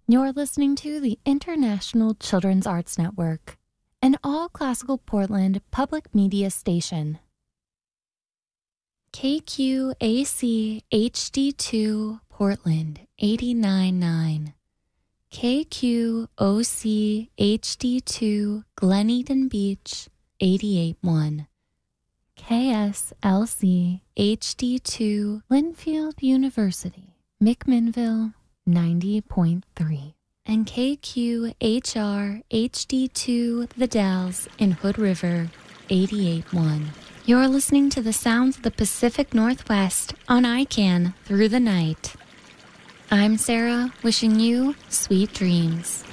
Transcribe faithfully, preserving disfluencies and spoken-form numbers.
You're listening to the International Children's Arts Network, an all-classical Portland public media station. K Q A C H D two Portland eighty-nine point nine, K Q O C H D two Glen Eden Beach eighty-eight point one, K S L C H D two Linfield University McMinnville ninety point three, and K Q H R H D two The Dalles in Hood River eighty-eight point one. You're listening to the sounds of the Pacific Northwest on I C A N through the night. I'm Sarah, wishing you sweet dreams.